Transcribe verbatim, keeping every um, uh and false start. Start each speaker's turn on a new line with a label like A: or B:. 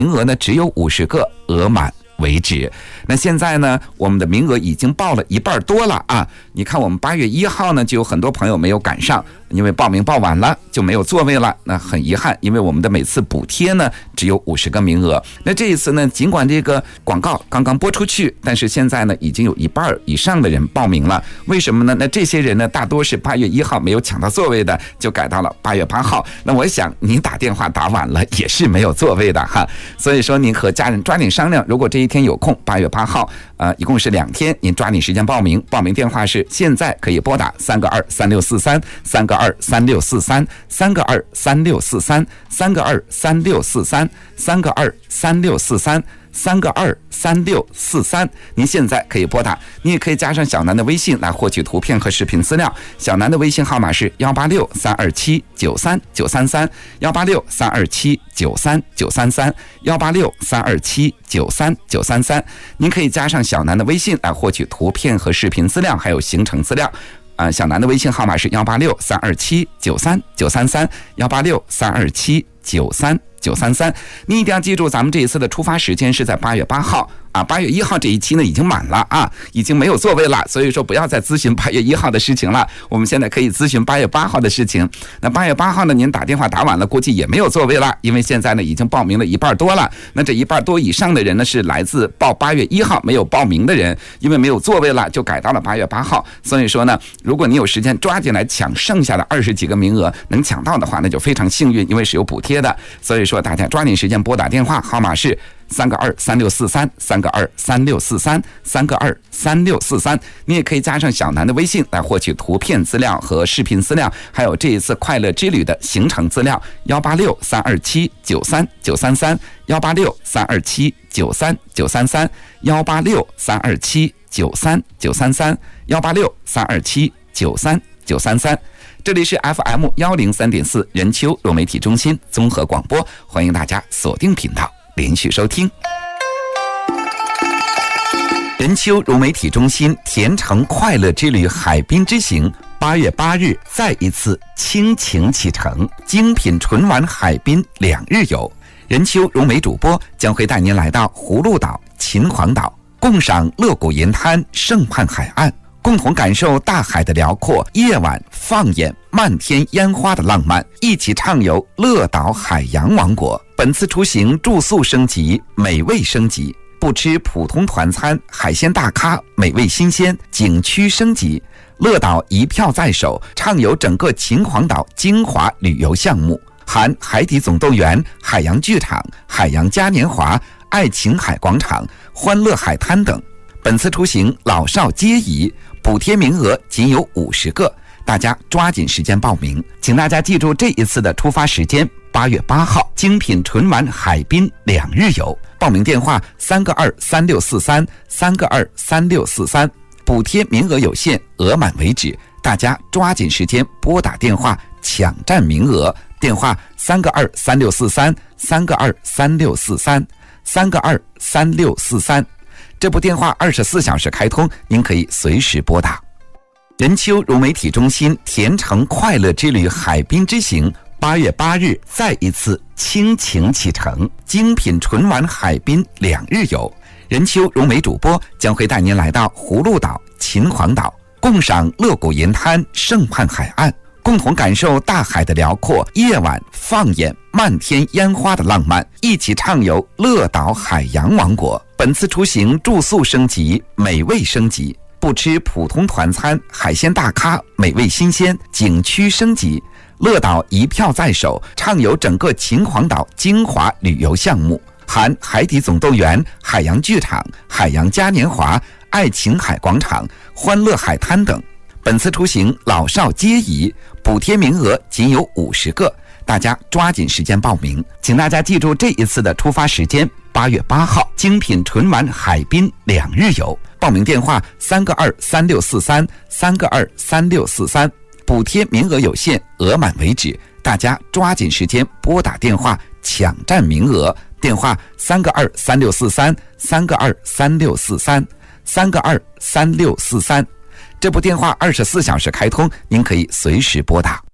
A: 名额呢只有五十个，额满为止。那现在呢，我们的名额已经报了一半多了啊！你看，我们八月一号呢，就有很多朋友没有赶上，因为报名报晚了，就没有座位了。那很遗憾，因为我们的每次补贴呢只有五十个名额。那这一次呢，尽管这个广告刚刚播出去，但是现在呢，已经有一半以上的人报名了。为什么呢？那这些人呢，大多是八月一号没有抢到座位的，就改到了八月八号。那我想，您打电话打晚了，也是没有座位的哈。所以说，您和家人抓紧商量，如果这一天有空，八月八号，呃，一共是两天，您抓紧时间报名。报名电话是现在可以拨打三个二三六四三三个二三六四三三个二三六四三三个二三六四三三个二三六四三三个二三六四三，您现在可以拨打，你也可以加上小南的微信来获取图片和视频资料。小南的微信号码是幺八六三二七九三九三三幺八六三二七九三九三三幺八六三二七九三九三三，您可以加上小南的微信来获取图片和视频资料，还有行程资料。呃，小南的微信号码是幺八六三二七九三九三三幺八六三二七九三九三三。你一定要记住，咱们这一次的出发时间是在八月八号啊，八月一号这一期呢已经满了啊，已经没有座位了，所以说不要再咨询八月一号的事情了，我们现在可以咨询八月八号的事情。那八月八号呢，您打电话打晚了，估计也没有座位了，因为现在呢已经报名了一半多了。那这一半多以上的人呢，是来自报八月一号没有报名的人，因为没有座位了，就改到了八月八号。所以说呢，如果你有时间抓紧来抢剩下的二十几个名额，能抢到的话，那就非常幸运，因为是有补贴的。所以说大家抓紧时间拨打电话，号码是三个二三六四三三个二三六四三三个二三六四三。你也可以加上小南的微信来获取图片资料和视频资料，还有这一次快乐之旅的行程资料。幺八六三二七九三九三三幺八六三二七九三九三三幺八六三二七九三九三三幺八六三二七九三九三三。这里是 F M 幺零三点四人丘融媒体中心综合广播，欢迎大家锁定频道连续收听。人丘融媒体中心甜橙快乐之旅海滨之行八月八日再一次倾情启程，精品纯玩海滨两日游。人丘融媒主播将会带您来到葫芦岛、秦皇岛，共赏乐谷银滩盛畔海岸，共同感受大海的辽阔，夜晚放眼漫天烟花的浪漫，一起畅游乐岛海洋王国。本次出行住宿升级，美味升级，不吃普通团餐，海鲜大咖，美味新鲜，景区升级。乐岛一票在手，畅游整个秦皇岛精华旅游项目，含海底总动员、海洋剧场、海洋嘉年华、爱琴海广场、欢乐海滩等。本次出行老少皆宜，补贴名额仅有五十个，大家抓紧时间报名。请大家记住这一次的出发时间，八月八号，精品纯玩海滨两日游。报名电话三个二三六四三三个二三六四三，补贴名额有限，额满为止，大家抓紧时间拨打电话抢占名额。电话三个二三六四三三个二三六四三三个二三六四三。这部电话二十四小时开通，您可以随时拨打。人丘融媒体中心甜橙快乐之旅海滨之行八月八日再一次倾情启程，精品纯玩海滨两日游。人丘融媒主播将会带您来到葫芦岛、秦皇岛，共赏乐谷银滩盛畔海岸，共同感受大海的辽阔，夜晚放眼漫天烟花的浪漫，一起畅游乐岛海洋王国。本次出行住宿升级，美味升级，不吃普通团餐，海鲜大咖，美味新鲜，景区升级。乐岛一票在手，畅游整个秦皇岛精华旅游项目，含海底总动员、海洋剧场、海洋嘉年华、爱琴海广场、欢乐海滩等。本次出行老少皆宜，补贴名额仅有五十个，大家抓紧时间报名。请大家记住这一次的出发时间，八月八号，精品纯玩海滨两日游。报名电话三个二三六四三三个二三六四三，补贴名额有限，额满为止，大家抓紧时间拨打电话抢占名额。电话三个二三六四三三个二三六四三三个二三六四三。这部电话二十四小时开通，您可以随时拨打。